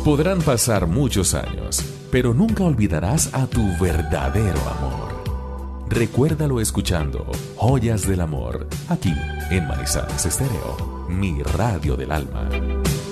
Podrán pasar muchos años, pero nunca olvidarás a tu verdadero amor. Recuérdalo escuchando Joyas del Amor, aquí en Manizales Estéreo, mi radio del alma.